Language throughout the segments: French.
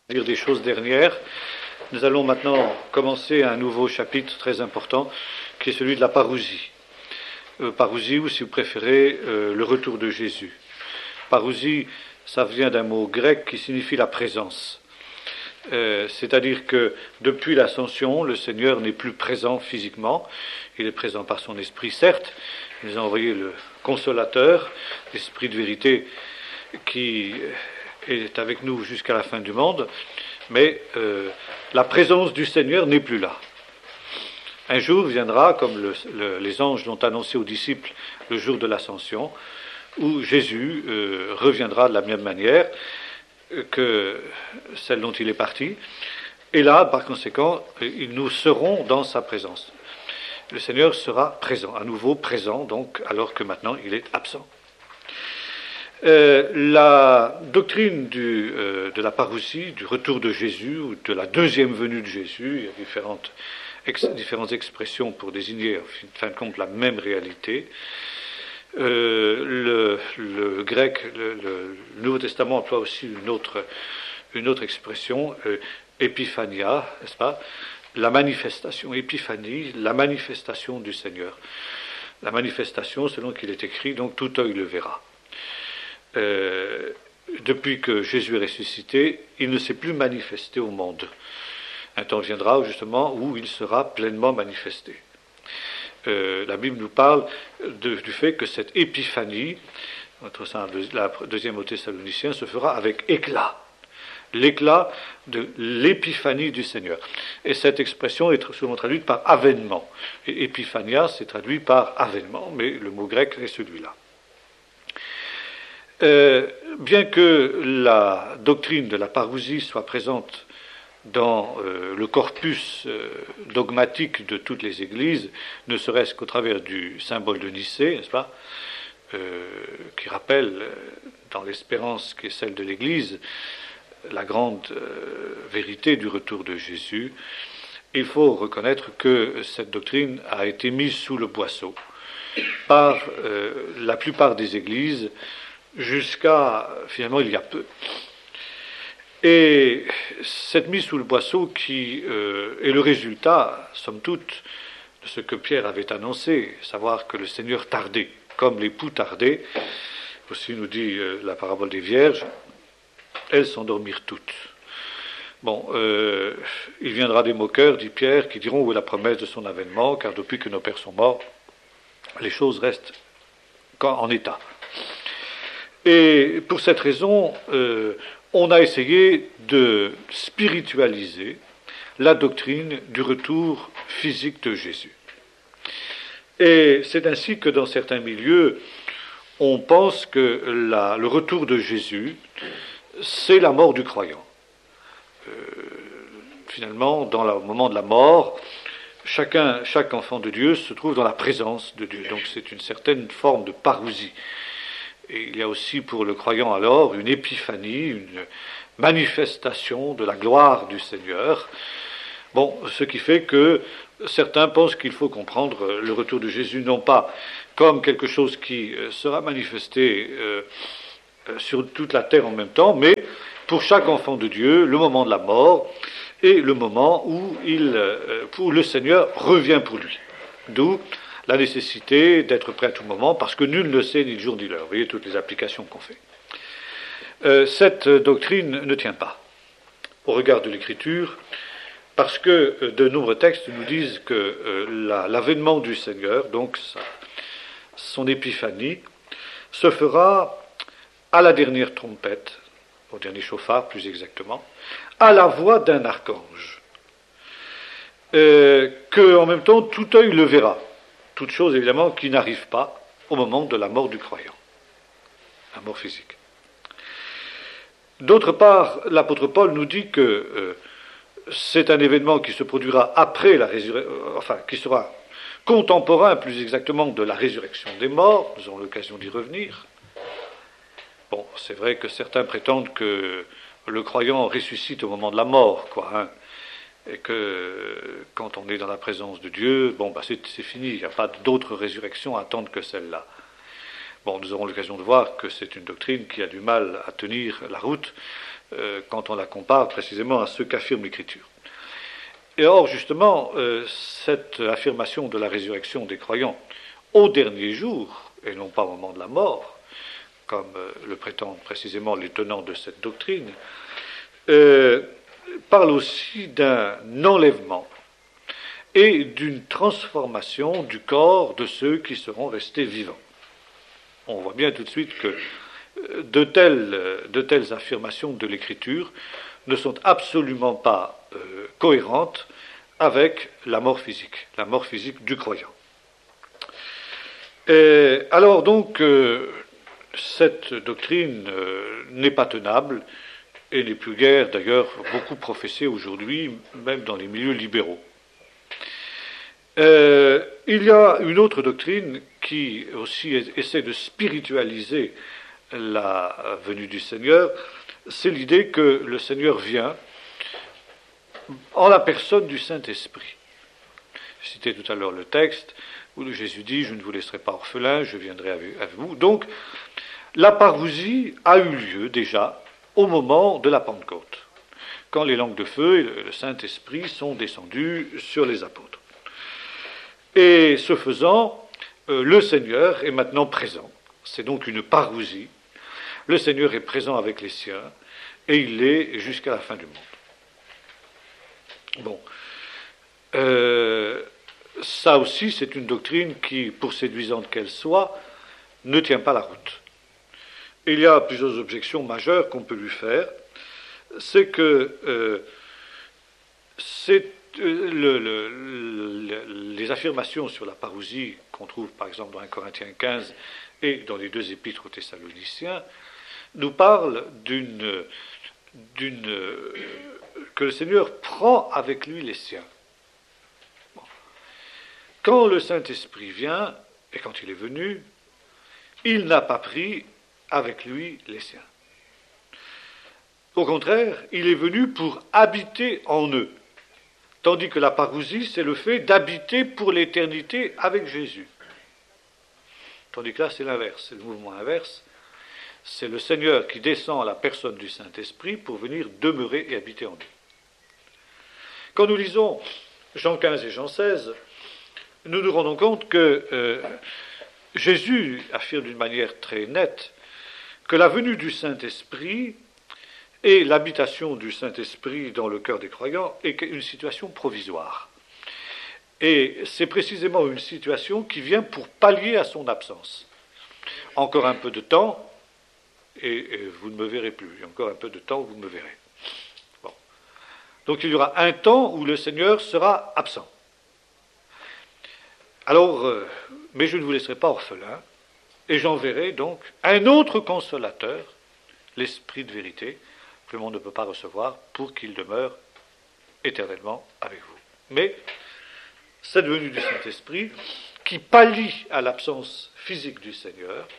Dire des choses dernières. Nous allons maintenant commencer un nouveau chapitre très important qui est celui de la parousie. Parousie, ou si vous préférez, le retour de Jésus. Parousie, ça vient d'un mot grec qui signifie la présence. C'est-à-dire que depuis l'ascension, le Seigneur n'est plus présent physiquement. Il est présent par son esprit, certes. Il nous a envoyé le consolateur, l'esprit de vérité qui est avec nous jusqu'à la fin du monde, mais la présence du Seigneur n'est plus là. Un jour viendra, comme les anges l'ont annoncé aux disciples le jour de l'ascension, où Jésus reviendra de la même manière que celle dont il est parti, et là, par conséquent, nous serons dans sa présence. Le Seigneur sera présent, à nouveau présent, donc, alors que maintenant il est absent. La doctrine de la parousie, du retour de Jésus, ou de la deuxième venue de Jésus, il y a différentes expressions pour désigner, en fin de compte, la même réalité. Le grec, le Nouveau Testament emploie aussi une autre expression, épiphania, n'est-ce pas? La manifestation, épiphanie, la manifestation du Seigneur. La manifestation, selon qu'il est écrit, donc tout œil le verra. Depuis que Jésus est ressuscité, il ne s'est plus manifesté au monde. Un temps viendra justement où il sera pleinement manifesté. La Bible nous parle du fait que cette épiphanie, la deuxième aux Thessaloniciens, se fera avec éclat. L'éclat de l'épiphanie du Seigneur. Et cette expression est souvent traduite par avènement. Et épiphania, c'est traduit par avènement, mais le mot grec est celui-là. Bien que la doctrine de la parousie soit présente dans le corpus dogmatique de toutes les églises, ne serait-ce qu'au travers du symbole de Nicée, n'est-ce pas, qui rappelle, dans l'espérance qui est celle de l'Église, la grande vérité du retour de Jésus, il faut reconnaître que cette doctrine a été mise sous le boisseau par la plupart des églises, jusqu'à, finalement, il y a peu. Et cette mise sous le boisseau qui est le résultat, somme toute, de ce que Pierre avait annoncé, savoir que le Seigneur tardait, comme l'époux tardait, aussi nous dit la parabole des vierges, elles s'endormirent toutes. Bon, il viendra des moqueurs, dit Pierre, qui diront où est la promesse de son avènement, car depuis que nos pères sont morts, les choses restent en état. Et pour cette raison, on a essayé de spiritualiser la doctrine du retour physique de Jésus. Et c'est ainsi que dans certains milieux, on pense que le retour de Jésus, c'est la mort du croyant. Finalement, au moment de la mort, chaque enfant de Dieu se trouve dans la présence de Dieu. Donc c'est une certaine forme de parousie. Et il y a aussi pour le croyant alors une épiphanie, une manifestation de la gloire du Seigneur. Bon, ce qui fait que certains pensent qu'il faut comprendre le retour de Jésus non pas comme quelque chose qui sera manifesté sur toute la terre en même temps, mais pour chaque enfant de Dieu, le moment de la mort est le moment où le Seigneur revient pour lui. D'où la nécessité d'être prêt à tout moment, parce que nul ne sait ni le jour ni l'heure. Vous voyez toutes les applications qu'on fait. Cette doctrine ne tient pas au regard de l'Écriture, parce que de nombreux textes nous disent que l'avènement du Seigneur, donc son épiphanie, se fera à la dernière trompette, au dernier chauffard plus exactement, à la voix d'un archange, que en même temps tout œil le verra. Toute chose, évidemment, qui n'arrive pas au moment de la mort du croyant, la mort physique. D'autre part, l'apôtre Paul nous dit que c'est un événement qui se produira après la résurrection, qui sera contemporain, plus exactement, de la résurrection des morts. Nous aurons l'occasion d'y revenir. Bon, c'est vrai que certains prétendent que le croyant ressuscite au moment de la mort, hein. Et que quand on est dans la présence de Dieu, c'est fini, il n'y a pas d'autre résurrection à attendre que celle-là. Bon, nous aurons l'occasion de voir que c'est une doctrine qui a du mal à tenir la route quand on la compare précisément à ce qu'affirme l'Écriture. Et or, justement, cette affirmation de la résurrection des croyants au dernier jour, et non pas au moment de la mort, comme le prétendent précisément les tenants de cette doctrine, parle aussi d'un enlèvement et d'une transformation du corps de ceux qui seront restés vivants. On voit bien tout de suite que de telles affirmations de l'Écriture ne sont absolument pas cohérentes avec la mort physique du croyant. Alors donc, cette doctrine n'est pas tenable et n'est plus guère d'ailleurs beaucoup professée aujourd'hui, même dans les milieux libéraux. Il y a une autre doctrine qui aussi essaie de spiritualiser la venue du Seigneur, c'est l'idée que le Seigneur vient en la personne du Saint-Esprit. Je citais tout à l'heure le texte où Jésus dit « Je ne vous laisserai pas orphelins, je viendrai avec vous ». Donc, la parousie a eu lieu déjà au moment de la Pentecôte, quand les langues de feu et le Saint-Esprit sont descendus sur les apôtres. Et ce faisant, le Seigneur est maintenant présent. C'est donc une parousie. Le Seigneur est présent avec les siens, et il l'est jusqu'à la fin du monde. Bon. Ça aussi, c'est une doctrine qui, pour séduisante qu'elle soit, ne tient pas la route. Il y a plusieurs objections majeures qu'on peut lui faire. C'est que les affirmations sur la parousie qu'on trouve par exemple dans 1 Corinthiens 15 et dans les deux épîtres aux Thessaloniciens nous parlent que le Seigneur prend avec lui les siens. Bon. Quand le Saint-Esprit vient, et quand il est venu, il n'a pas pris avec lui les siens. Au contraire, il est venu pour habiter en eux. Tandis que la parousie, c'est le fait d'habiter pour l'éternité avec Jésus. Tandis que là, c'est l'inverse, c'est le mouvement inverse. C'est le Seigneur qui descend à la personne du Saint-Esprit pour venir demeurer et habiter en nous. Quand nous lisons Jean 15 et Jean 16, nous nous rendons compte que Jésus affirme d'une manière très nette que la venue du Saint-Esprit et l'habitation du Saint-Esprit dans le cœur des croyants est une situation provisoire. Et c'est précisément une situation qui vient pour pallier à son absence. Encore un peu de temps, et vous ne me verrez plus. Encore un peu de temps, vous me verrez. Bon. Donc il y aura un temps où le Seigneur sera absent. Alors, mais je ne vous laisserai pas orphelins, et j'enverrai donc un autre consolateur, l'Esprit de vérité, que le monde ne peut pas recevoir, pour qu'il demeure éternellement avec vous. Mais cette venue du Saint-Esprit, qui pallie à l'absence physique du Seigneur,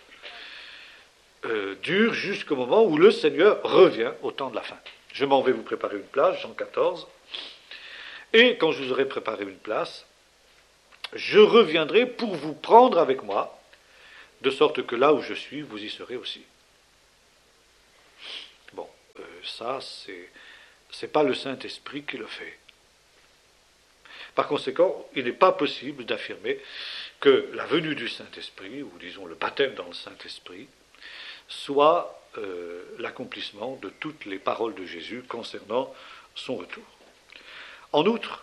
dure jusqu'au moment où le Seigneur revient au temps de la fin. Je m'en vais vous préparer une place, Jean 14, et quand je vous aurai préparé une place, je reviendrai pour vous prendre avec moi, de sorte que là où je suis, vous y serez aussi. Bon, ça, c'est pas le Saint-Esprit qui le fait. Par conséquent, il n'est pas possible d'affirmer que la venue du Saint-Esprit, ou disons le baptême dans le Saint-Esprit, soit l'accomplissement de toutes les paroles de Jésus concernant son retour. En outre,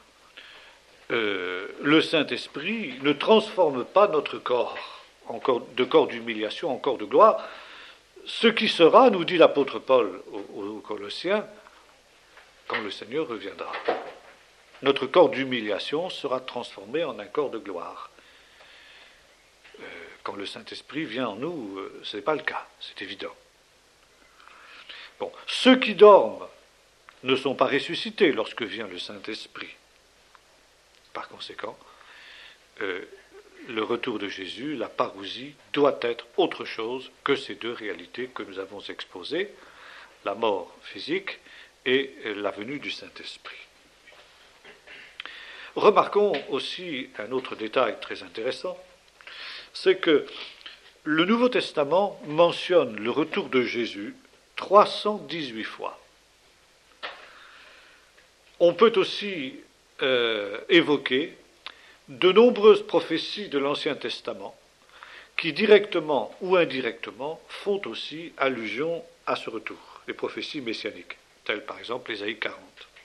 le Saint-Esprit ne transforme pas notre corps, de corps d'humiliation en corps de gloire, ce qui sera, nous dit l'apôtre Paul aux Colossiens, quand le Seigneur reviendra. Notre corps d'humiliation sera transformé en un corps de gloire. Quand le Saint-Esprit vient en nous, ce n'est pas le cas, c'est évident. Bon, ceux qui dorment ne sont pas ressuscités lorsque vient le Saint-Esprit. Par conséquent, le retour de Jésus, la parousie, doit être autre chose que ces deux réalités que nous avons exposées, la mort physique et la venue du Saint-Esprit. Remarquons aussi un autre détail très intéressant, c'est que le Nouveau Testament mentionne le retour de Jésus 318 fois. On peut aussi évoquer de nombreuses prophéties de l'Ancien Testament qui, directement ou indirectement, font aussi allusion à ce retour, les prophéties messianiques, telles par exemple Ésaïe 40.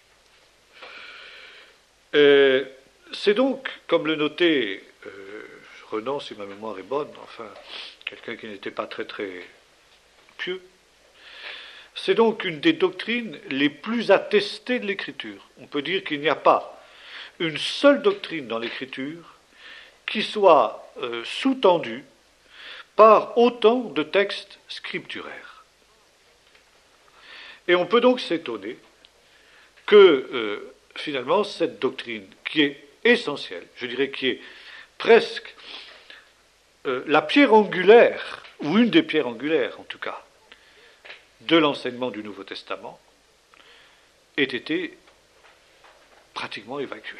C'est donc, comme le notait Renan, si ma mémoire est bonne, enfin, quelqu'un qui n'était pas très très pieux, c'est donc une des doctrines les plus attestées de l'Écriture. On peut dire qu'il n'y a pas une seule doctrine dans l'Écriture qui soit sous-tendue par autant de textes scripturaires. Et on peut donc s'étonner que, finalement, cette doctrine, qui est essentielle, je dirais qui est presque la pierre angulaire, ou une des pierres angulaires en tout cas, de l'enseignement du Nouveau Testament, ait été pratiquement évacuée.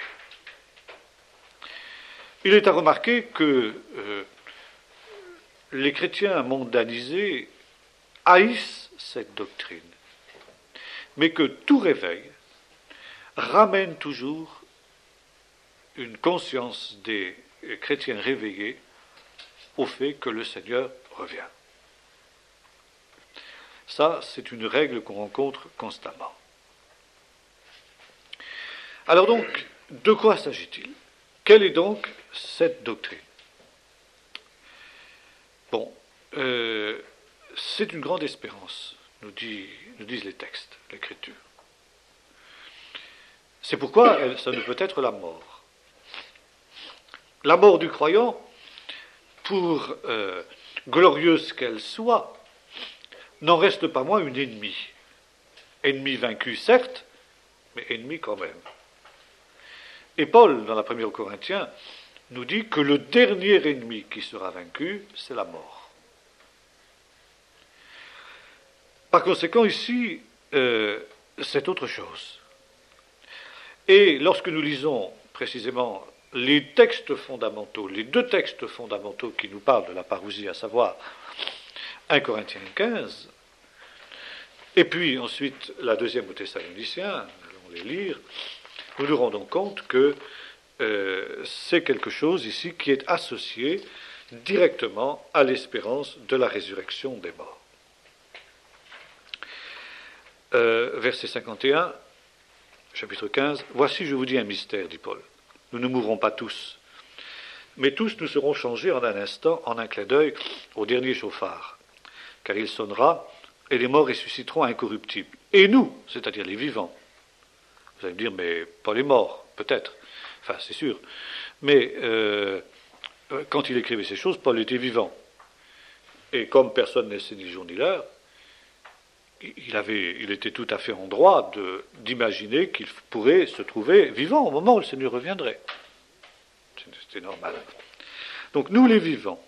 Il est à remarquer que les chrétiens mondanisés haïssent cette doctrine, mais que tout réveil ramène toujours une conscience des chrétiens réveillés au fait que le Seigneur revient. Ça, c'est une règle qu'on rencontre constamment. Alors donc, de quoi s'agit-il? Quelle est donc cette doctrine? Bon, c'est une grande espérance, nous disent les textes, l'Écriture. C'est pourquoi ça ne peut être la mort. La mort du croyant, pour glorieuse qu'elle soit, n'en reste pas moins une ennemie. Ennemi vaincu, certes, mais ennemi quand même. Et Paul, dans la première aux Corinthiens, nous dit que le dernier ennemi qui sera vaincu, c'est la mort. Par conséquent, ici, c'est autre chose. Et lorsque nous lisons précisément les textes fondamentaux, les deux textes fondamentaux qui nous parlent de la parousie, à savoir 1 Corinthiens 15, et puis ensuite la deuxième aux Thessaloniciens, allons les lire, nous nous rendons compte que c'est quelque chose ici qui est associé directement à l'espérance de la résurrection des morts. Verset 51, chapitre 15, « Voici, je vous dis un mystère, dit Paul. Nous ne mourrons pas tous, mais tous nous serons changés en un instant, en un clin d'œil, au dernier chauffard. Car il sonnera, et les morts ressusciteront incorruptibles. Et nous, c'est-à-dire les vivants. » Vous allez me dire, mais Paul est mort, peut-être. Enfin, c'est sûr. Mais quand il écrivait ces choses, Paul était vivant. Et comme personne ne sait ni jour ni l'heure, il était tout à fait en droit d'imaginer qu'il pourrait se trouver vivant au moment où le Seigneur reviendrait. C'était normal. Donc nous les vivants,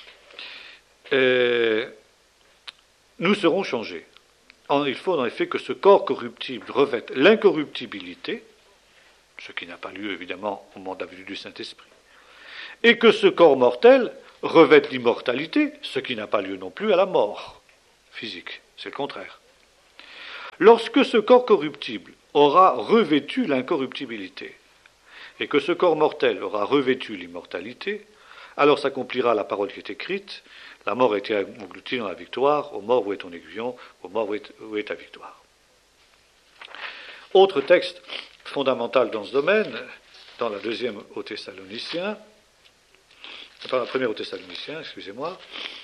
nous serons changés. Il faut en effet que ce corps corruptible revête l'incorruptibilité, ce qui n'a pas lieu évidemment au moment de la venue du Saint-Esprit, et que ce corps mortel revête l'immortalité, ce qui n'a pas lieu non plus à la mort physique. C'est le contraire. Lorsque ce corps corruptible aura revêtu l'incorruptibilité, et que ce corps mortel aura revêtu l'immortalité, alors s'accomplira la parole qui est écrite, la mort a été engloutie dans la victoire, aux morts où est ton aiguillon, aux morts où est ta victoire. Autre texte fondamental dans ce domaine, dans la deuxième aux Thessaloniciens, la première aux Thessaloniciens, excusez-moi,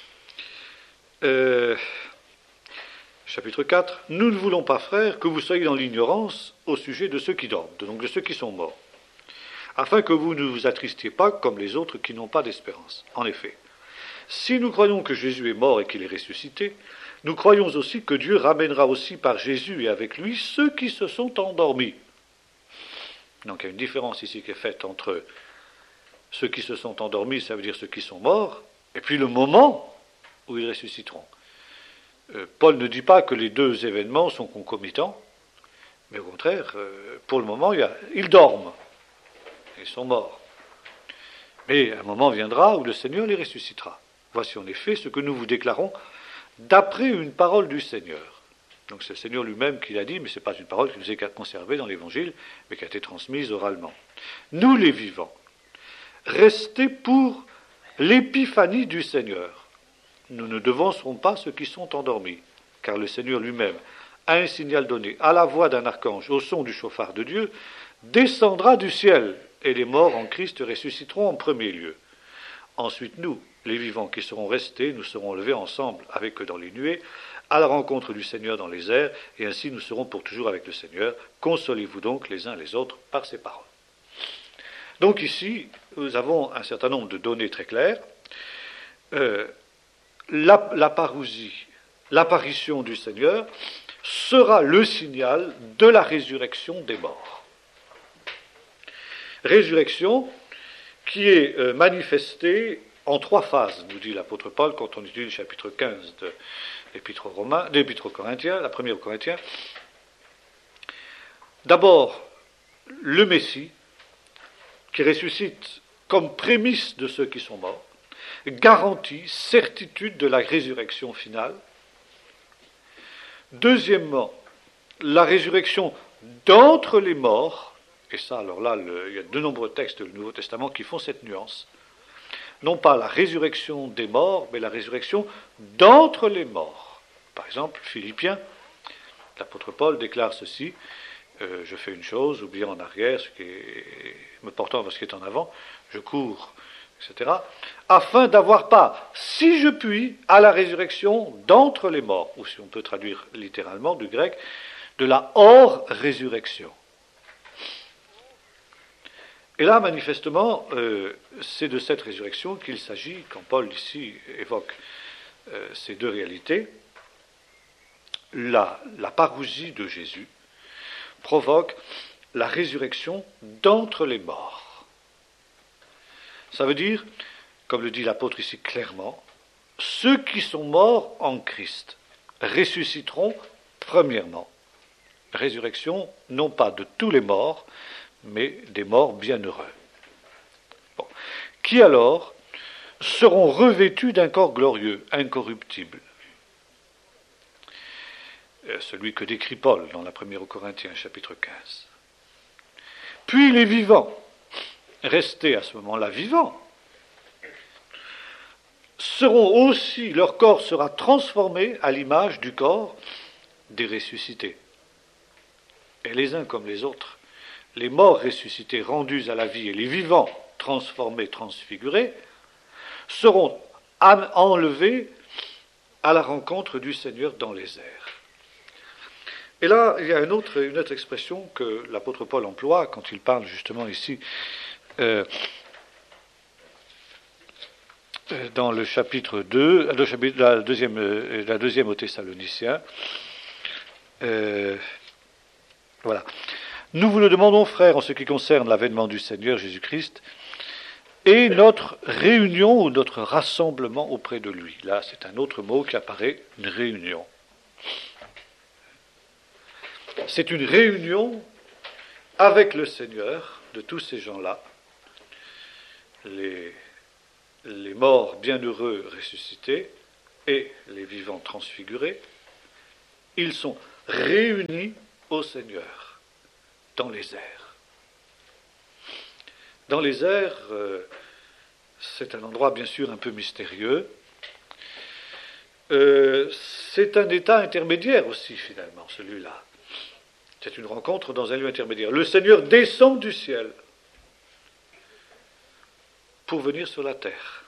chapitre 4, « Nous ne voulons pas, frères, que vous soyez dans l'ignorance au sujet de ceux qui dorment, donc de ceux qui sont morts, afin que vous ne vous attristiez pas comme les autres qui n'ont pas d'espérance. En effet, si nous croyons que Jésus est mort et qu'il est ressuscité, nous croyons aussi que Dieu ramènera aussi par Jésus et avec lui ceux qui se sont endormis. » Donc il y a une différence ici qui est faite entre ceux qui se sont endormis, ça veut dire ceux qui sont morts, et puis le moment où ils ressusciteront. Paul ne dit pas que les deux événements sont concomitants, mais au contraire, pour le moment, ils dorment, ils sont morts. Mais un moment viendra où le Seigneur les ressuscitera. Voici en effet ce que nous vous déclarons d'après une parole du Seigneur. Donc c'est le Seigneur lui-même qui l'a dit, mais ce n'est pas une parole qui nous est conservée dans l'Évangile, mais qui a été transmise oralement. Nous les vivants, restez pour l'épiphanie du Seigneur. Nous ne devancerons pas ceux qui sont endormis, car le Seigneur lui-même, à un signal donné, à la voix d'un archange, au son du chauffard de Dieu, descendra du ciel, et les morts en Christ ressusciteront en premier lieu. Ensuite, nous, les vivants qui serons restés, nous serons levés ensemble avec eux dans les nuées, à la rencontre du Seigneur dans les airs, et ainsi nous serons pour toujours avec le Seigneur. Consolez-vous donc les uns les autres par ces paroles. Donc ici, nous avons un certain nombre de données très claires. La parousie, l'apparition du Seigneur, sera le signal de la résurrection des morts. Résurrection qui est manifestée en 3 phases, nous dit l'apôtre Paul quand on étudie le chapitre 15 de l'Épître aux Corinthiens, la première aux Corinthiens. D'abord, le Messie, qui ressuscite comme prémisse de ceux qui sont morts, garantie, certitude de la résurrection finale. Deuxièmement, la résurrection d'entre les morts, et ça, alors là, il y a de nombreux textes du Nouveau Testament qui font cette nuance. Non pas la résurrection des morts, mais la résurrection d'entre les morts. Par exemple, Philippiens, l'apôtre Paul déclare ceci, je fais une chose, oubliant en arrière ce qui est me portant vers ce qui est en avant, je cours, etc., afin d'avoir part, si je puis, à la résurrection d'entre les morts, ou si on peut traduire littéralement du grec, de la hors-résurrection. Et là, manifestement, c'est de cette résurrection qu'il s'agit quand Paul ici évoque ces 2 réalités. La parousie de Jésus provoque la résurrection d'entre les morts. Ça veut dire, comme le dit l'apôtre ici clairement, ceux qui sont morts en Christ ressusciteront premièrement. Résurrection, non pas de tous les morts, mais des morts bienheureux. Bon. Qui alors seront revêtus d'un corps glorieux, incorruptible. Celui que décrit Paul dans la première aux Corinthiens, chapitre 15. Puis les vivants, restés à ce moment-là vivants, seront aussi, leur corps sera transformé à l'image du corps des ressuscités. Et les uns comme les autres, les morts ressuscités rendus à la vie et les vivants transformés, transfigurés, seront enlevés à la rencontre du Seigneur dans les airs. Et là, il y a une autre expression que l'apôtre Paul emploie quand il parle justement ici dans le chapitre 2, la deuxième aux Thessaloniciens. Voilà. Nous vous le demandons, frères, en ce qui concerne l'avènement du Seigneur Jésus-Christ et notre réunion ou notre rassemblement auprès de lui. Là, c'est un autre mot qui apparaît, une réunion. C'est une réunion avec le Seigneur de tous ces gens-là, les morts bienheureux ressuscités et les vivants transfigurés. Ils sont réunis au Seigneur dans les airs. Dans les airs, c'est un endroit bien sûr un peu mystérieux. C'est un état intermédiaire aussi finalement, celui-là. C'est une rencontre dans un lieu intermédiaire. Le Seigneur descend du ciel pour venir sur la terre.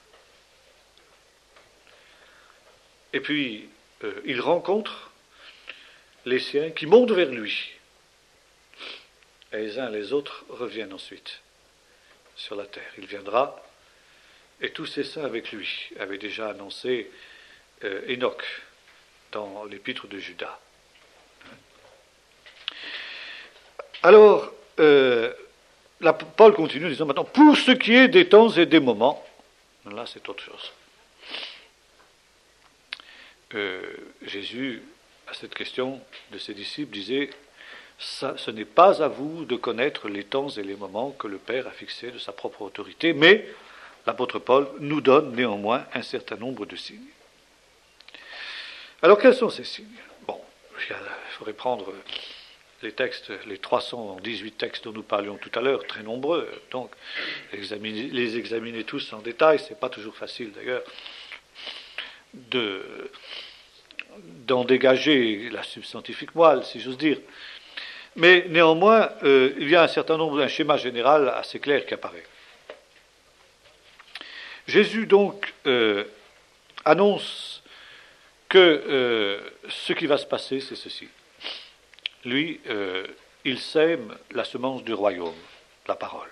Et puis, il rencontre les siens qui montent vers lui. Et les uns et les autres reviennent ensuite sur la terre. Il viendra, et tous ces saints avec lui avaient déjà annoncé Enoch dans l'épître de Judas. Alors, Paul continue en disant maintenant, pour ce qui est des temps et des moments, là c'est autre chose. Jésus, à cette question de ses disciples, disait, ce n'est pas à vous de connaître les temps et les moments que le Père a fixés de sa propre autorité, mais l'apôtre Paul nous donne néanmoins un certain nombre de signes. Alors quels sont ces signes ? Bon, il faudrait prendre les textes, les 318 textes dont nous parlions tout à l'heure, très nombreux, donc les examiner tous en détail, c'est pas toujours facile d'ailleurs, d'en dégager la substantifique moelle, si j'ose dire. Mais néanmoins, il y a un schéma général assez clair qui apparaît. Jésus donc annonce que ce qui va se passer, c'est ceci. Lui, il sème la semence du royaume, la parole.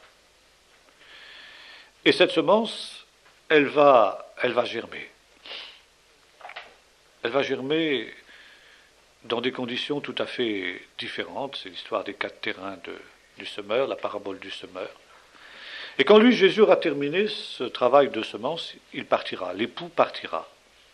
Et cette semence, elle va germer. Elle va germer dans des conditions tout à fait différentes. C'est l'histoire des 4 terrains du semeur, la parabole du semeur. Et quand lui, Jésus, aura terminé ce travail de semence, il partira, l'époux partira.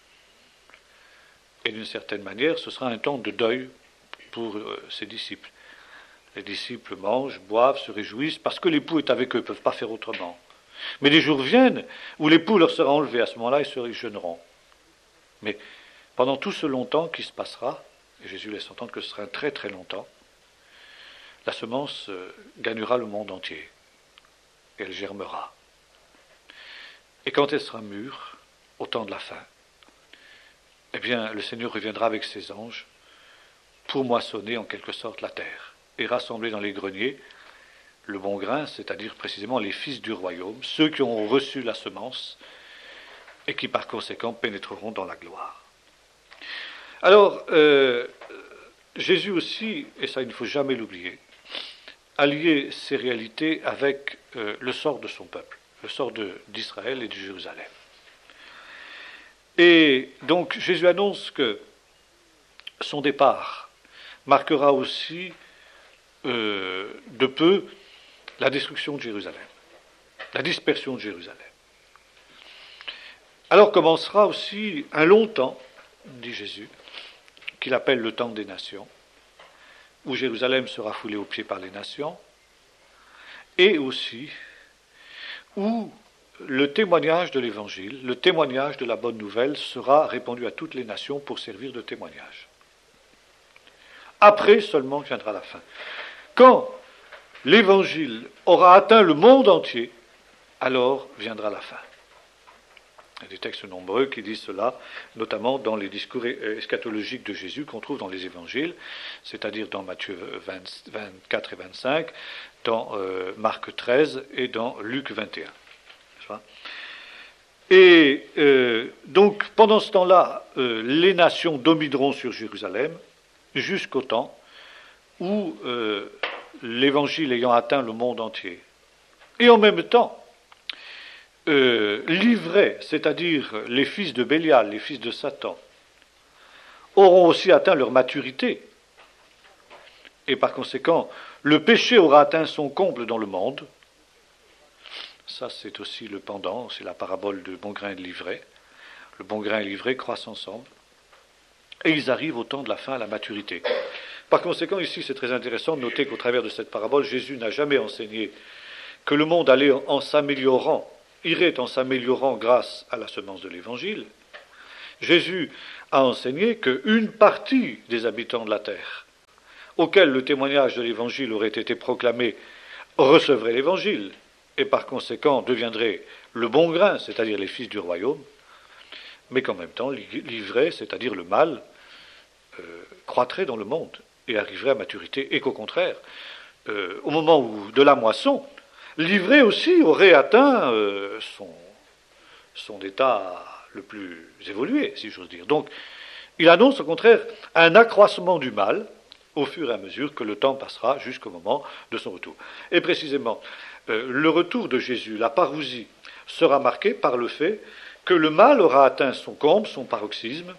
Et d'une certaine manière, ce sera un temps de deuil pour ses disciples. Les disciples mangent, boivent, se réjouissent, parce que l'époux est avec eux, ils ne peuvent pas faire autrement. Mais des jours viennent où l'époux leur sera enlevé, à ce moment-là, ils jeûneront. Mais pendant tout ce long temps qui se passera, et Jésus laisse entendre que ce sera un très très longtemps, la semence gagnera le monde entier. Et elle germera. Et quand elle sera mûre, au temps de la fin, eh bien, le Seigneur reviendra avec ses anges pour moissonner en quelque sorte la terre et rassembler dans les greniers le bon grain, c'est-à-dire précisément les fils du royaume, ceux qui ont reçu la semence et qui par conséquent pénétreront dans la gloire. Alors, Jésus aussi, et ça il ne faut jamais l'oublier, a lié ces réalités avec le sort de son peuple, le sort d'Israël et de Jérusalem. Et donc Jésus annonce que son départ marquera aussi de peu la destruction de Jérusalem, la dispersion de Jérusalem. Alors commencera aussi un long temps, dit Jésus, qu'il appelle le temps des nations, où Jérusalem sera foulée aux pieds par les nations, et aussi où le témoignage de l'Évangile, le témoignage de la bonne nouvelle sera répandu à toutes les nations pour servir de témoignage. Après seulement viendra la fin. Quand l'Évangile aura atteint le monde entier, alors viendra la fin. Il y a des textes nombreux qui disent cela, notamment dans les discours eschatologiques de Jésus qu'on trouve dans les évangiles, c'est-à-dire dans Matthieu 24 et 25, dans Marc 13 et dans Luc 21. Et donc, pendant ce temps-là, les nations domineront sur Jérusalem jusqu'au temps où l'Évangile ayant atteint le monde entier. Et en même temps, l'ivraie, c'est-à-dire les fils de Bélial, les fils de Satan, auront aussi atteint leur maturité. Et par conséquent, le péché aura atteint son comble dans le monde. Ça, c'est aussi le pendant, c'est la parabole de bon grain et de l'ivraie. Le bon grain et l'ivraie croissent ensemble. Et ils arrivent au temps de la fin, à la maturité. Par conséquent, ici, c'est très intéressant de noter qu'au travers de cette parabole, Jésus n'a jamais enseigné que le monde allait en s'améliorant, irait en s'améliorant grâce à la semence de l'Évangile. Jésus a enseigné qu'une partie des habitants de la terre, auxquels le témoignage de l'Évangile aurait été proclamé, recevrait l'Évangile, et par conséquent deviendraient le bon grain, c'est-à-dire les fils du royaume, mais qu'en même temps, l'ivraie, c'est-à-dire le mal, croîtrait dans le monde et arriverait à maturité, et qu'au contraire, au moment de la moisson, l'ivraie aussi aurait atteint son état le plus évolué, si j'ose dire. Donc, il annonce au contraire un accroissement du mal au fur et à mesure que le temps passera jusqu'au moment de son retour. Et précisément, le retour de Jésus, la parousie, sera marqué par le fait que le mal aura atteint son comble, son paroxysme,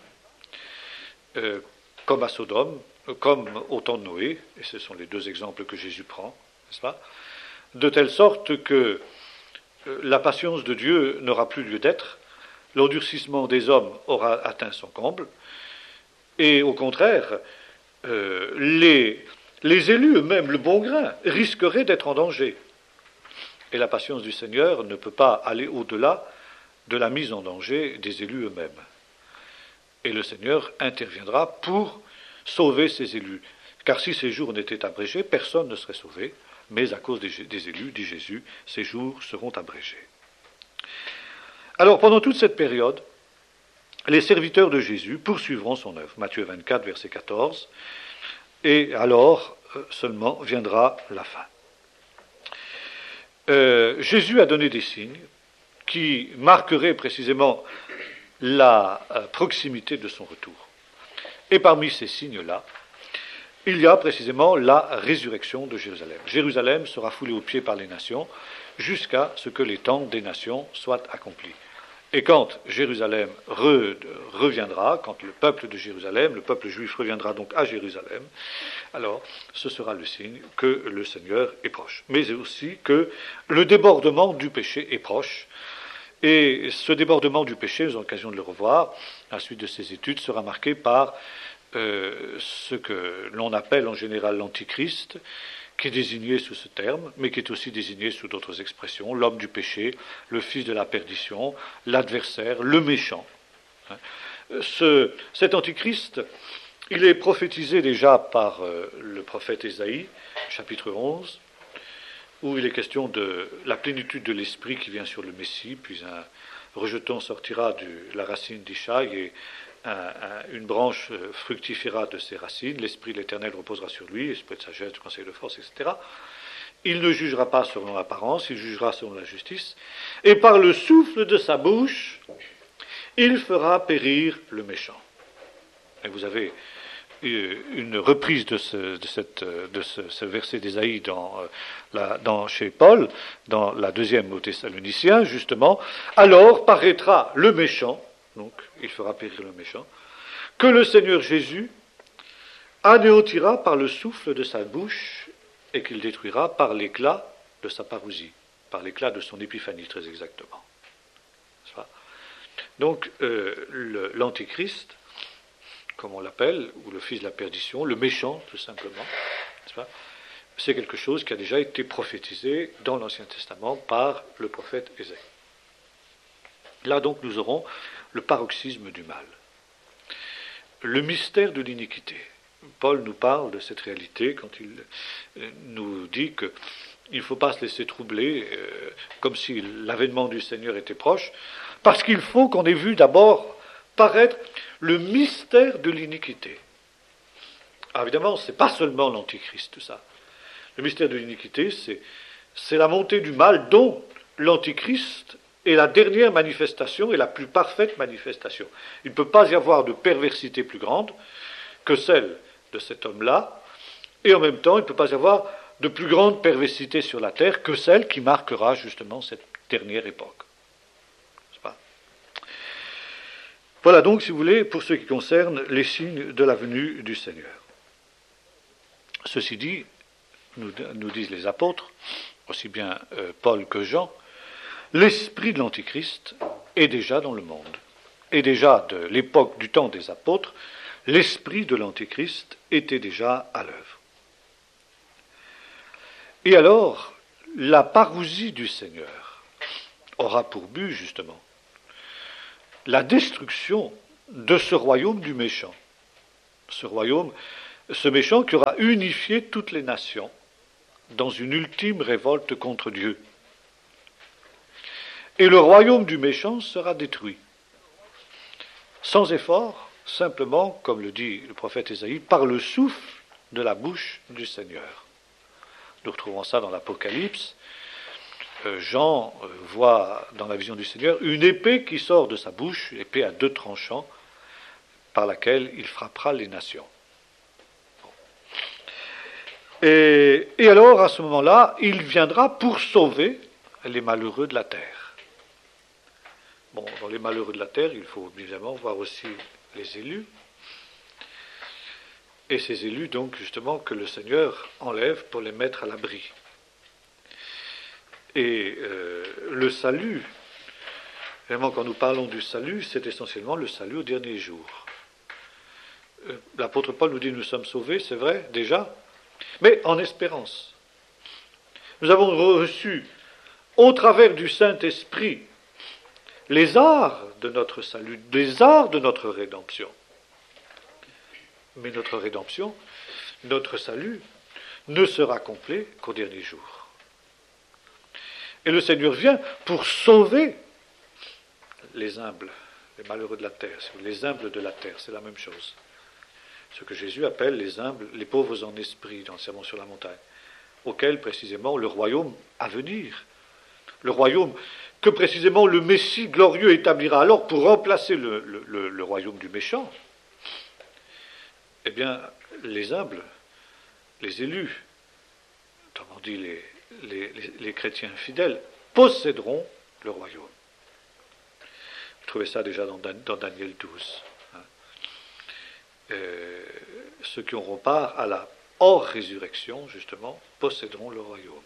comme à Sodome, comme au temps de Noé, et ce sont les deux exemples que Jésus prend, n'est-ce pas, de telle sorte que la patience de Dieu n'aura plus lieu d'être, l'endurcissement des hommes aura atteint son comble, et au contraire, les élus eux-mêmes, le bon grain, risqueraient d'être en danger. Et la patience du Seigneur ne peut pas aller au-delà de la mise en danger des élus eux-mêmes. Et le Seigneur interviendra pour sauver ses élus. Car si ces jours n'étaient abrégés, personne ne serait sauvé, mais à cause des élus, dit Jésus, ces jours seront abrégés. Alors, pendant toute cette période, les serviteurs de Jésus poursuivront son œuvre. Matthieu 24, verset 14. Et alors, seulement, viendra la fin. Jésus a donné des signes qui marqueraient précisément la proximité de son retour. Et parmi ces signes-là, il y a précisément la résurrection de Jérusalem. Jérusalem sera foulée aux pieds par les nations jusqu'à ce que les temps des nations soient accomplis. Et quand Jérusalem reviendra, quand le peuple de Jérusalem, le peuple juif reviendra donc à Jérusalem, alors ce sera le signe que le Seigneur est proche. Mais aussi que le débordement du péché est proche. Et ce débordement du péché, nous avons l'occasion de le revoir, à la suite de ces études, sera marqué par ce que l'on appelle en général l'Antichrist, qui est désigné sous ce terme, mais qui est aussi désigné sous d'autres expressions, l'homme du péché, le fils de la perdition, l'adversaire, le méchant. Cet Antichrist, il est prophétisé déjà par le prophète Ésaïe, chapitre 11, où il est question de la plénitude de l'esprit qui vient sur le Messie, puis un rejeton sortira de la racine d'Ishaï et une branche fructifiera de ses racines, l'Esprit de l'Éternel reposera sur lui, esprit de sagesse, de conseil de force, etc. Il ne jugera pas selon l'apparence, il jugera selon la justice, et par le souffle de sa bouche, il fera périr le méchant. Et vous avez une reprise de ce verset d'Ésaïe chez Paul, dans la deuxième aux Thessaloniciens, justement. Alors paraîtra le méchant, donc il fera périr le méchant, que le Seigneur Jésus anéantira par le souffle de sa bouche et qu'il détruira par l'éclat de sa parousie, par l'éclat de son épiphanie, très exactement. Donc l'Antichrist, comme on l'appelle, ou le fils de la perdition, le méchant, tout simplement, c'est quelque chose qui a déjà été prophétisé dans l'Ancien Testament par le prophète Ésaïe. Là donc nous aurons le paroxysme du mal, le mystère de l'iniquité. Paul nous parle de cette réalité quand il nous dit qu'il ne faut pas se laisser troubler, comme si l'avènement du Seigneur était proche, parce qu'il faut qu'on ait vu d'abord paraître le mystère de l'iniquité. Alors évidemment, ce n'est pas seulement l'Antichrist, tout ça. Le mystère de l'iniquité, c'est la montée du mal dont l'Antichrist est la dernière manifestation et la plus parfaite manifestation. Il ne peut pas y avoir de perversité plus grande que celle de cet homme-là, et en même temps, il ne peut pas y avoir de plus grande perversité sur la terre que celle qui marquera justement cette dernière époque. N'est-ce pas ? Voilà donc, si vous voulez, pour ce qui concerne les signes de la venue du Seigneur. Ceci dit, nous disent les apôtres, aussi bien Paul que Jean, l'esprit de l'Antichrist est déjà dans le monde. Et déjà de l'époque du temps des apôtres, l'esprit de l'Antichrist était déjà à l'œuvre. Et alors, la parousie du Seigneur aura pour but, justement, la destruction de ce royaume du méchant. Ce méchant qui aura unifié toutes les nations dans une ultime révolte contre Dieu. Et le royaume du méchant sera détruit. Sans effort, simplement, comme le dit le prophète Ésaïe, par le souffle de la bouche du Seigneur. Nous retrouvons ça dans l'Apocalypse. Jean voit dans la vision du Seigneur une épée qui sort de sa bouche, une épée à 2 tranchants, par laquelle il frappera les nations. Et alors, à ce moment-là, il viendra pour sauver les malheureux de la terre. Bon, dans les malheureux de la terre, il faut évidemment voir aussi les élus. Et ces élus, donc, justement, que le Seigneur enlève pour les mettre à l'abri. Et le salut, vraiment, quand nous parlons du salut, c'est essentiellement le salut au dernier jour. L'apôtre Paul nous dit, nous sommes sauvés, c'est vrai, déjà, mais en espérance. Nous avons reçu, au travers du Saint-Esprit, les arts de notre salut, les arts de notre rédemption. Mais notre rédemption, notre salut, ne sera complet qu'au dernier jour. Et le Seigneur vient pour sauver les humbles, les malheureux de la terre, les humbles de la terre, c'est la même chose. Ce que Jésus appelle les humbles, les pauvres en esprit, dans le Sermon sur la montagne, auquel précisément le royaume à venir, le royaume que précisément le Messie glorieux établira alors pour remplacer le royaume du méchant, eh bien, les humbles, les élus, autrement dit les chrétiens fidèles, posséderont le royaume. Vous trouvez ça déjà dans Daniel 12. Ceux qui auront part à la hors-résurrection, justement, posséderont le royaume.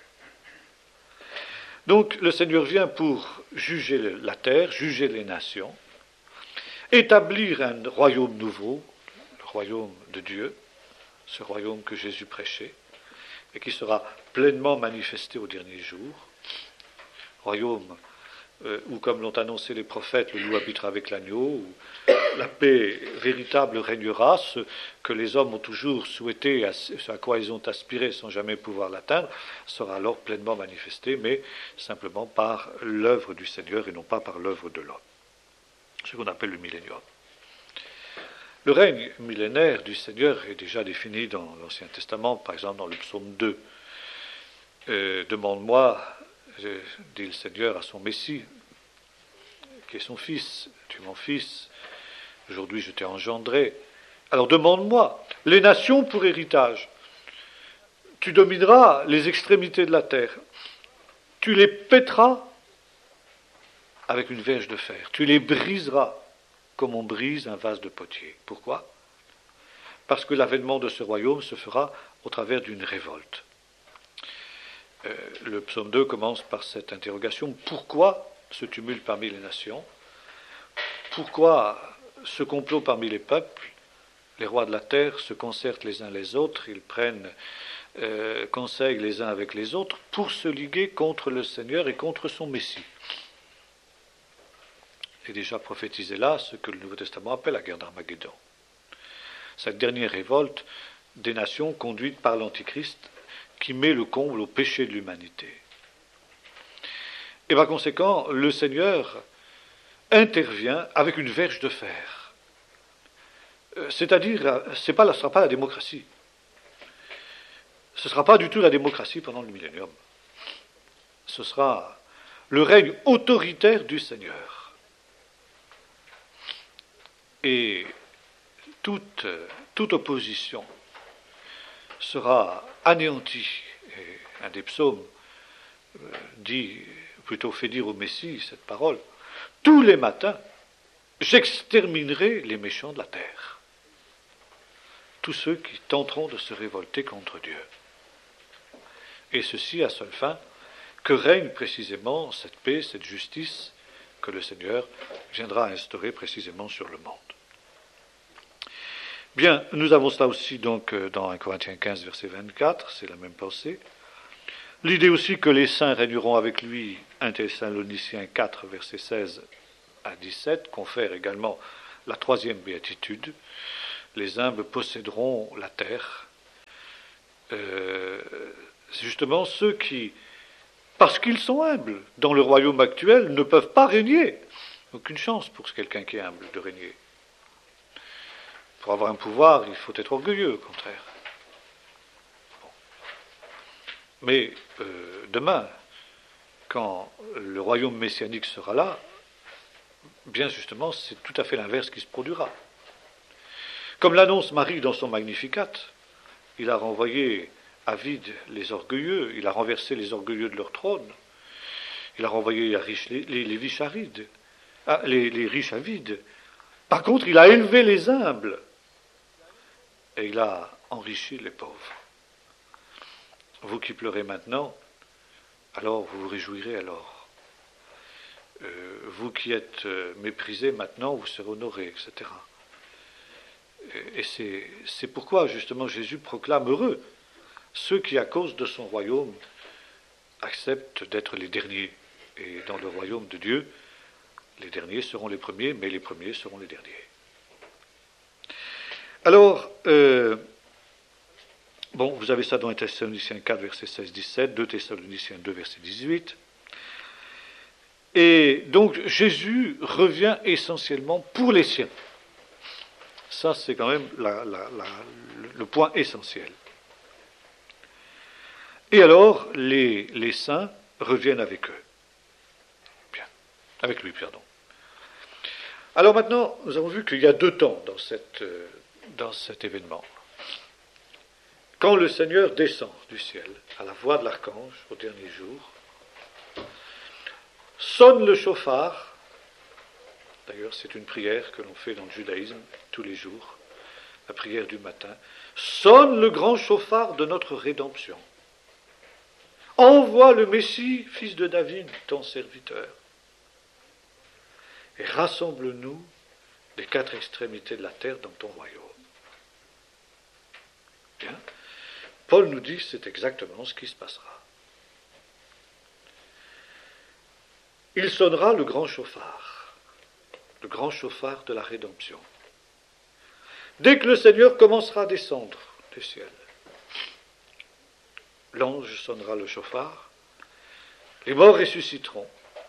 Donc le Seigneur vient pour juger la terre, juger les nations, établir un royaume nouveau, le royaume de Dieu, ce royaume que Jésus prêchait, et qui sera pleinement manifesté au dernier jour. Royaume où, comme l'ont annoncé les prophètes, le loup habitera avec l'agneau, où la paix véritable régnera, ce que les hommes ont toujours souhaité, ce à quoi ils ont aspiré sans jamais pouvoir l'atteindre, sera alors pleinement manifesté, mais simplement par l'œuvre du Seigneur et non pas par l'œuvre de l'homme. Ce qu'on appelle le millénium. Le règne millénaire du Seigneur est déjà défini dans l'Ancien Testament, par exemple dans le psaume 2. Demande-moi, dit le Seigneur à son Messie, qui est son fils, tu es mon fils, aujourd'hui je t'ai engendré. Alors demande-moi, les nations pour héritage. Tu domineras les extrémités de la terre. Tu les pèteras avec une verge de fer. Tu les briseras comme on brise un vase de potier. Pourquoi ? Parce que l'avènement de ce royaume se fera au travers d'une révolte. Le psaume 2 commence par cette interrogation. Pourquoi ce tumulte parmi les nations ? Pourquoi ce complot parmi les peuples ? Les rois de la terre se concertent les uns les autres, ils prennent conseil les uns avec les autres pour se liguer contre le Seigneur et contre son Messie. Et déjà prophétisé là ce que le Nouveau Testament appelle la guerre d'Armageddon. Cette dernière révolte des nations conduite par l'Antichrist qui met le comble au péché de l'humanité. Et par conséquent, le Seigneur intervient avec une verge de fer. C'est-à-dire, ce ne sera pas la démocratie. Ce ne sera pas du tout la démocratie pendant le millénium. Ce sera le règne autoritaire du Seigneur. Et toute opposition sera anéantie. Et un des psaumes fait dire au Messie cette parole. Tous les matins, j'exterminerai les méchants de la terre. Tous ceux qui tenteront de se révolter contre Dieu. Et ceci à seule fin que règne précisément cette paix, cette justice que le Seigneur viendra instaurer précisément sur le monde. Bien, nous avons cela aussi donc dans 1 Corinthiens 15, verset 24, c'est la même pensée. L'idée aussi que les saints régneront avec lui, 1 Thessaloniciens 4, verset 16 à 17, confère également la troisième béatitude. Les humbles posséderont la terre. C'est justement ceux qui, parce qu'ils sont humbles, dans le royaume actuel, ne peuvent pas régner. Aucune chance pour quelqu'un qui est humble de régner. Pour avoir un pouvoir, il faut être orgueilleux, au contraire. Bon. Mais demain, quand le royaume messianique sera là, bien justement, c'est tout à fait l'inverse qui se produira. Comme l'annonce Marie dans son Magnificat, il a renvoyé à vide les orgueilleux, il a renversé les orgueilleux de leur trône, il a renvoyé les riches à vide. Les riches à vide. Par contre, il a élevé les humbles et il a enrichi les pauvres. Vous qui pleurez maintenant, alors vous vous réjouirez alors. Vous qui êtes méprisés maintenant, vous serez honorés, etc. Et c'est pourquoi justement Jésus proclame heureux ceux qui, à cause de son royaume, acceptent d'être les derniers. Et dans le royaume de Dieu, les derniers seront les premiers, mais les premiers seront les derniers. Alors, bon, vous avez ça dans 1 Thessaloniciens 4, verset 16-17, 2 Thessaloniciens 2, verset 18. Et donc, Jésus revient essentiellement pour les siens. Ça, c'est quand même le point essentiel. Et alors, les saints reviennent avec eux. Bien. Avec lui, pardon. Alors maintenant, nous avons vu qu'il y a deux temps dans cet événement. Quand le Seigneur descend du ciel, à la voix de l'archange, au dernier jour, sonne le chauffard. D'ailleurs, c'est une prière que l'on fait dans le judaïsme tous les jours, la prière du matin. Sonne le grand chauffard de notre rédemption. Envoie le Messie, fils de David, ton serviteur. Et rassemble-nous des quatre extrémités de la terre dans ton royaume. Bien. Paul nous dit que c'est exactement ce qui se passera. Il sonnera le grand chauffard de la rédemption. Dès que le Seigneur commencera à descendre du ciel, l'ange sonnera le chauffard, les morts ressusciteront.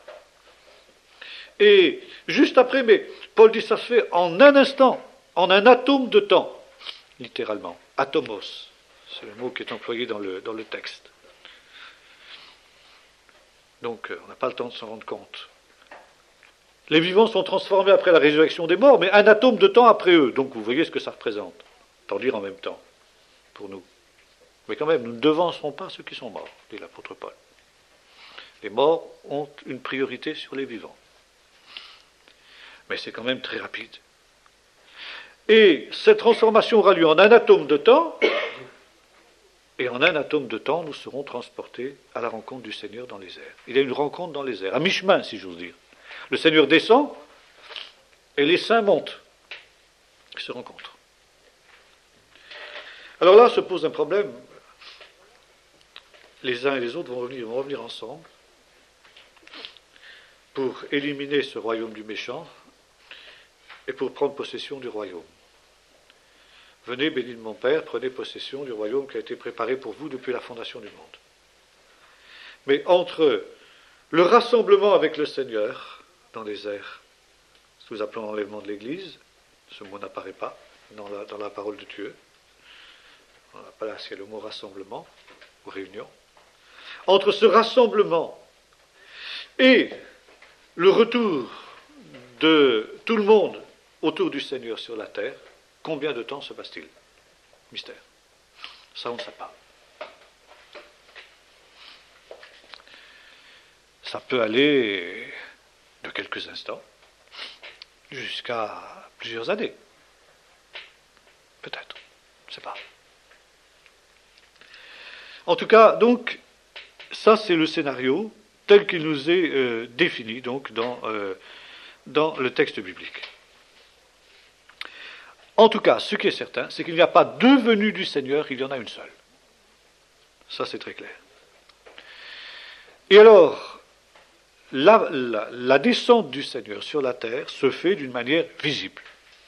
Et juste après, mais Paul dit ça se fait en un instant, en un atome de temps, littéralement, atomos, c'est le mot qui est employé dans le texte. Donc on n'a pas le temps de s'en rendre compte. Les vivants sont transformés après la résurrection des morts, mais un atome de temps après eux. Donc vous voyez ce que ça représente. Tant dire en même temps, pour nous. Mais quand même, nous ne devancerons pas ceux qui sont morts, dit l'apôtre Paul. Les morts ont une priorité sur les vivants. Mais c'est quand même très rapide. Et cette transformation aura lieu en un atome de temps, et en un atome de temps, nous serons transportés à la rencontre du Seigneur dans les airs. Il y a une rencontre dans les airs, à mi-chemin, si j'ose dire. Le Seigneur descend, et les saints montent. Ils se rencontrent. Alors là se pose un problème. Les uns et les autres vont revenir ensemble pour éliminer ce royaume du méchant et pour prendre possession du royaume. Venez, béni de mon Père, prenez possession du royaume qui a été préparé pour vous depuis la fondation du monde. Mais entre le rassemblement avec le Seigneur dans les airs, ce que nous appelons l'enlèvement de l'Église, ce mot n'apparaît pas dans la parole de Dieu. On n'a pas là, c'est le mot rassemblement ou réunion. Entre ce rassemblement et le retour de tout le monde autour du Seigneur sur la terre, combien de temps se passe-t-il? Mystère. Ça, on ne sait pas. Ça peut aller de quelques instants jusqu'à plusieurs années. Peut-être. Je ne sais pas. En tout cas, donc, ça c'est le scénario tel qu'il nous est défini donc dans le texte biblique. En tout cas, ce qui est certain, c'est qu'il n'y a pas deux venues du Seigneur, il y en a une seule. Ça, c'est très clair. Et alors, la descente du Seigneur sur la terre se fait d'une manière visible.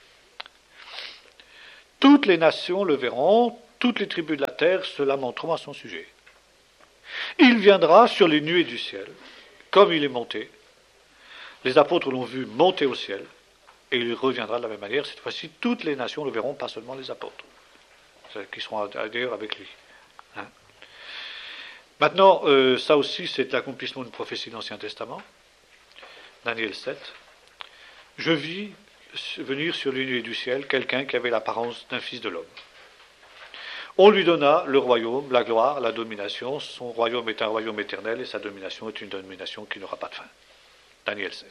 Toutes les nations le verront, toutes les tribus de la terre se lamenteront à son sujet. Il viendra sur les nuées du ciel, comme il est monté. Les apôtres l'ont vu monter au ciel. Et il reviendra de la même manière. Cette fois-ci, toutes les nations le verront, pas seulement les apôtres, qui seront d'ailleurs avec lui. Hein. Maintenant, ça aussi, c'est l'accomplissement d'une prophétie de l'Ancien Testament. Daniel 7. Je vis venir sur les nuées du ciel quelqu'un qui avait l'apparence d'un fils de l'homme. On lui donna le royaume, la gloire, la domination. Son royaume est un royaume éternel et sa domination est une domination qui n'aura pas de fin. Daniel 7.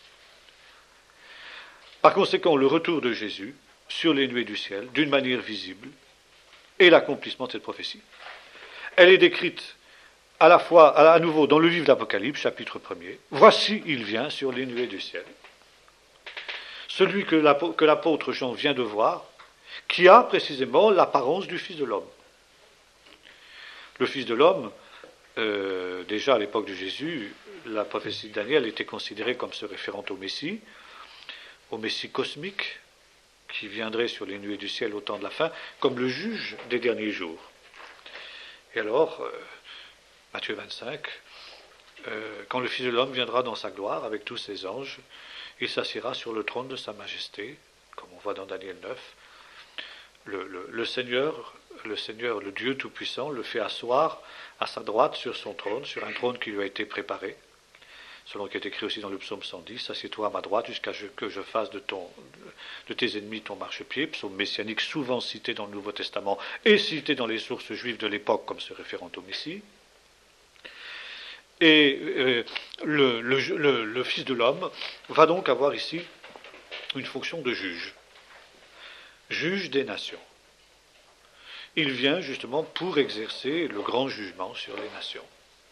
Par conséquent, le retour de Jésus sur les nuées du ciel, d'une manière visible, est l'accomplissement de cette prophétie. Elle est décrite à la fois, à nouveau, dans le livre d'Apocalypse, chapitre 1er. Voici, il vient sur les nuées du ciel. Celui que l'apôtre Jean vient de voir, qui a précisément l'apparence du Fils de l'homme. Le Fils de l'homme, déjà à l'époque de Jésus, la prophétie de Daniel était considérée comme se référant au Messie cosmique, qui viendrait sur les nuées du ciel au temps de la fin, comme le juge des derniers jours. Et alors, Matthieu 25, quand le Fils de l'homme viendra dans sa gloire avec tous ses anges, il s'assiera sur le trône de sa majesté, comme on voit dans Daniel 9. Le Seigneur, le Dieu Tout-Puissant, le fait asseoir à sa droite sur son trône, sur un trône qui lui a été préparé, selon ce qui est écrit aussi dans le psaume 110, « Assieds-toi à ma droite jusqu'à ce que je fasse de tes ennemis ton marchepied », psaume messianique souvent cité dans le Nouveau Testament et cité dans les sources juives de l'époque comme se référant au Messie. Et le Fils de l'homme va donc avoir ici une fonction de juge, juge des nations. Il vient justement pour exercer le grand jugement sur les nations.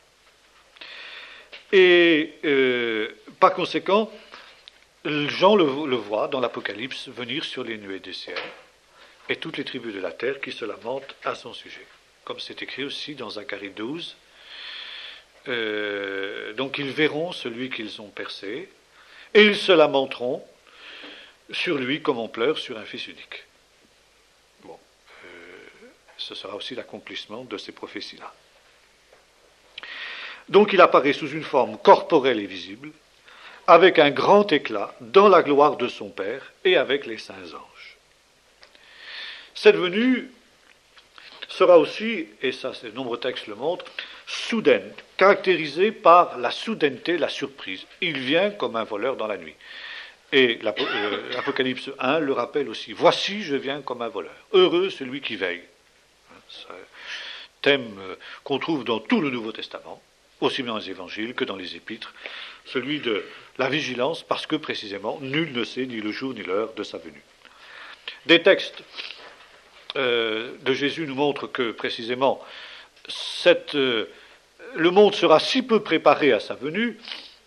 Et par conséquent, Jean le voit dans l'Apocalypse venir sur les nuées du ciel, et toutes les tribus de la terre qui se lamentent à son sujet. Comme c'est écrit aussi dans Zacharie 12, donc ils verront celui qu'ils ont percé, et ils se lamenteront sur lui comme on pleure sur un fils unique. Bon, ce sera aussi l'accomplissement de ces prophéties-là. Donc il apparaît sous une forme corporelle et visible, avec un grand éclat, dans la gloire de son Père et avec les saints anges. Cette venue sera aussi, et ça de nombreux textes le montrent, soudaine, caractérisée par la soudaineté, la surprise. Il vient comme un voleur dans la nuit. Et l'Apocalypse 1 le rappelle aussi. « Voici, je viens comme un voleur. Heureux celui qui veille. » C'est un thème qu'on trouve dans tout le Nouveau Testament, aussi bien dans les évangiles que dans les épîtres, celui de la vigilance, parce que précisément, nul ne sait ni le jour ni l'heure de sa venue. Des textes de Jésus nous montrent que, précisément, le monde sera si peu préparé à sa venue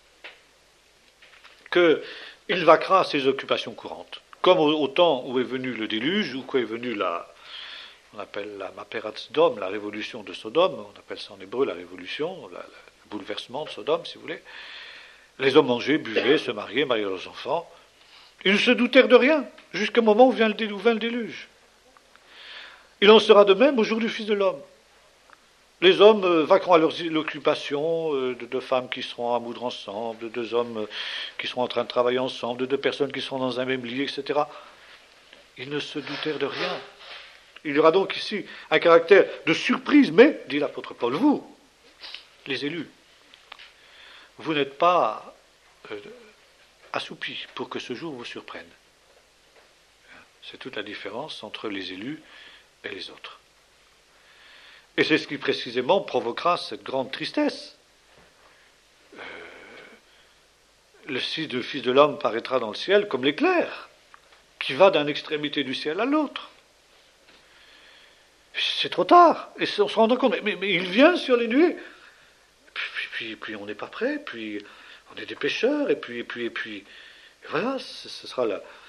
qu'il vaquera à ses occupations courantes. Comme au temps où est venu le déluge, ou où est venue on appelle la Maperat Sodom, la révolution de Sodome, on appelle ça en hébreu la révolution, le bouleversement de Sodome, si vous voulez. Les hommes mangeaient, buvaient, se mariaient leurs enfants. Ils ne se doutèrent de rien, jusqu'au moment où vint le déluge. Il en sera de même au jour du Fils de l'homme. Les hommes vaqueront à leurs occupations, de deux femmes qui seront à moudre ensemble, de deux hommes qui seront en train de travailler ensemble, de deux personnes qui seront dans un même lit, etc. Ils ne se doutèrent de rien. Il y aura donc ici un caractère de surprise, mais, dit l'apôtre Paul, vous, les élus, vous n'êtes pas assoupis pour que ce jour vous surprenne. C'est toute la différence entre les élus et les autres. Et c'est ce qui précisément provoquera cette grande tristesse. Le Fils de l'homme paraîtra dans le ciel comme l'éclair, qui va d'une extrémité du ciel à l'autre. C'est trop tard, et on se rend compte, mais il vient sur les nuées. Puis on n'est pas prêt, puis on est des pécheurs, et puis voilà, ce sera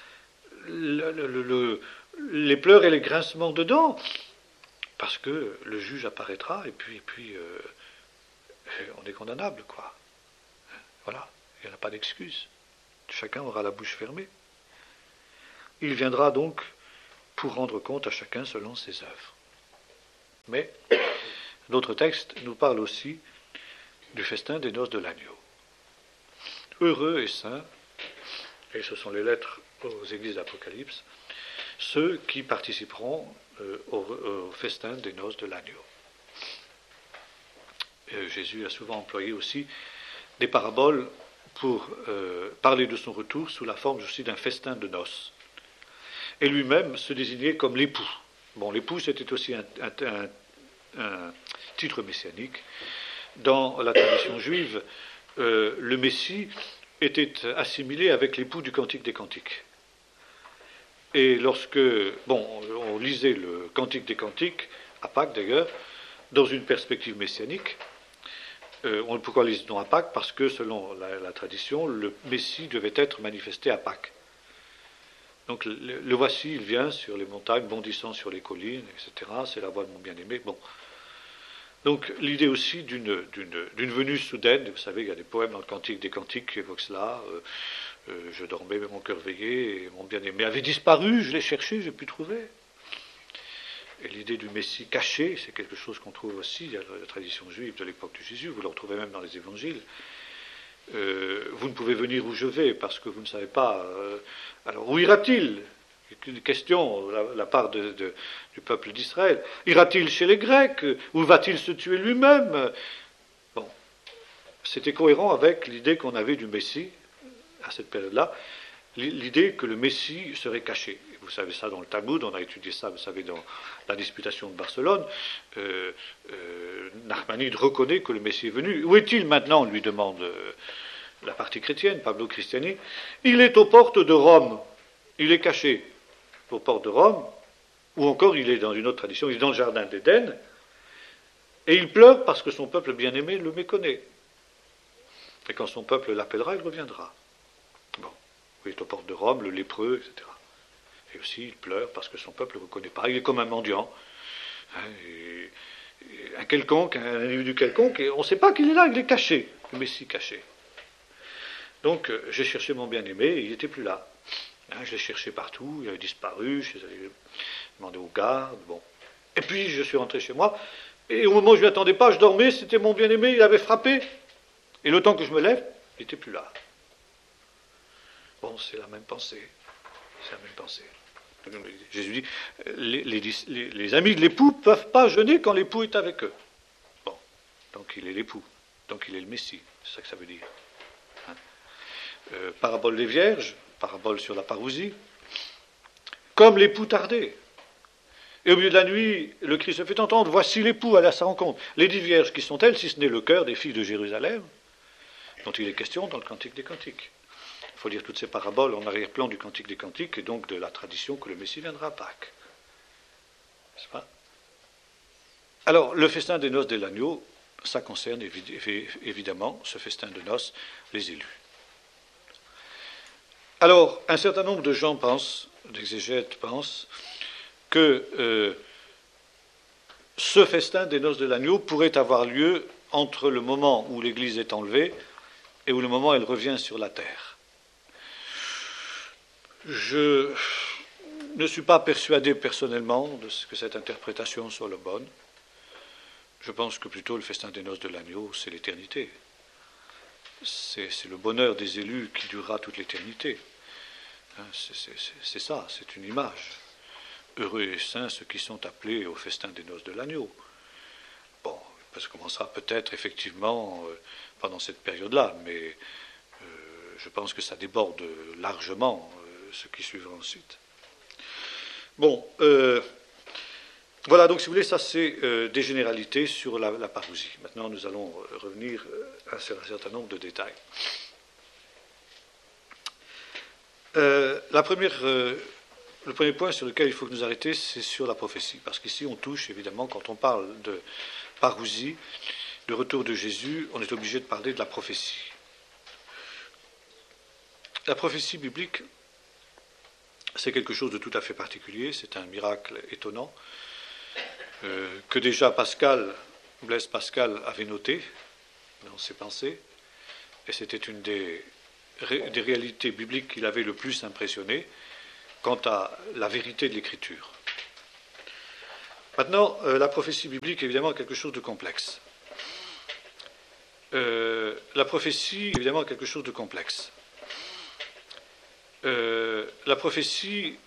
les pleurs et les grincements de dents, parce que le juge apparaîtra, et puis on est condamnable, quoi. Voilà, il n'y en a pas d'excuse. Chacun aura la bouche fermée. Il viendra donc pour rendre compte à chacun selon ses œuvres. Mais d'autres textes nous parlent aussi du festin des noces de l'agneau. Heureux et saints, et ce sont les lettres aux églises d'Apocalypse, ceux qui participeront au festin des noces de l'agneau. Jésus a souvent employé aussi des paraboles pour parler de son retour sous la forme aussi d'un festin de noces. Et lui-même se désignait comme l'époux. Bon, l'époux, c'était aussi un titre messianique. Dans la tradition juive, le Messie était assimilé avec l'époux du Cantique des Cantiques. Et lorsque, on lisait le Cantique des Cantiques, à Pâques d'ailleurs, dans une perspective messianique, pourquoi lisait-on à Pâques? Parce que selon la tradition, le Messie devait être manifesté à Pâques. Donc le voici, il vient sur les montagnes, bondissant sur les collines, etc. C'est la voix de mon bien-aimé. Bon. Donc l'idée aussi d'une venue soudaine, vous savez, il y a des poèmes dans le Cantique des Cantiques qui évoquent cela, Je dormais, mais mon cœur veillait, et mon bien-aimé avait disparu, je l'ai cherché, je n'ai pu trouver. Et l'idée du Messie caché, c'est quelque chose qu'on trouve aussi dans la tradition juive de l'époque de Jésus, vous le retrouvez même dans les évangiles. Vous ne pouvez venir où je vais parce que vous ne savez pas. Alors où ira-t-il? Une question de la part du peuple d'Israël. Ira-t-il chez les Grecs? Où va-t-il se tuer lui-même? Bon, c'était cohérent avec l'idée qu'on avait du Messie à cette période-là, l'idée que le Messie serait caché. Vous savez ça dans le Talmud, on a étudié ça, vous savez, dans la disputation de Barcelone. Nachmanide reconnaît que le Messie est venu. Où est-il maintenant, lui demande la partie chrétienne, Pablo Cristiani. Il est aux portes de Rome. Il est caché aux portes de Rome, ou encore il est dans une autre tradition, il est dans le jardin d'Éden, et il pleure parce que son peuple bien-aimé le méconnaît. Et quand son peuple l'appellera, il reviendra. Bon, il est aux portes de Rome, le lépreux, etc. Et aussi, il pleure parce que son peuple ne le reconnaît pas. Il est comme un mendiant, un quelconque, un individu quelconque, et on ne sait pas qu'il est là, il est caché, le Messie caché. Donc, j'ai cherché mon bien-aimé, et il n'était plus là. Je l'ai cherché partout, il avait disparu, je suis allé demander aux gardes, bon. Et puis, je suis rentré chez moi, et au moment où je ne m'y attendais pas, je dormais, c'était mon bien-aimé, il avait frappé. Et le temps que je me lève, il n'était plus là. Bon, c'est la même pensée. C'est la même pensée. Jésus dit, les amis de l'époux ne peuvent pas jeûner quand l'époux est avec eux. Bon, donc il est l'époux, donc il est le Messie, c'est ça que ça veut dire. Parabole des vierges, parabole sur la parousie, comme l'époux tardait. Et au milieu de la nuit, le Christ se fait entendre, voici l'époux à sa rencontre. Les 10 vierges, qui sont elles, si ce n'est le cœur des filles de Jérusalem, dont il est question dans le Cantique des Cantiques. Il faut lire toutes ces paraboles en arrière-plan du Cantique des Cantiques et donc de la tradition que le Messie viendra à Pâques. N'est-ce pas? Alors, le festin des noces de l'agneau, ça concerne évidemment, ce festin de noces, les élus. Alors, un certain nombre de gens pensent, d'exégètes pensent, que ce festin des noces de l'agneau pourrait avoir lieu entre le moment où l'Église est enlevée et où le moment où elle revient sur la terre. Je ne suis pas persuadé personnellement de ce que cette interprétation soit la bonne. Je pense que plutôt le festin des noces de l'agneau, c'est l'éternité. C'est le bonheur des élus qui durera toute l'éternité. C'est ça, c'est une image. Heureux et saints ceux qui sont appelés au festin des noces de l'agneau. Bon, ça commencera peut-être effectivement pendant cette période-là, mais je pense que ça déborde largement ce qui suivra ensuite. Bon, voilà, donc si vous voulez, ça c'est des généralités sur la parousie. Maintenant, nous allons revenir sur un certain nombre de détails. Le premier point sur lequel il faut nous arrêter, c'est sur la prophétie. Parce qu'ici, on touche, évidemment, quand on parle de parousie, de retour de Jésus, on est obligé de parler de la prophétie. La prophétie biblique, c'est quelque chose de tout à fait particulier, c'est un miracle étonnant, que déjà Blaise Pascal avait noté dans ses pensées, et c'était une des réalités bibliques qui l'avait le plus impressionné quant à la vérité de l'Écriture. Maintenant, la prophétie biblique est évidemment quelque chose de complexe. La prophétie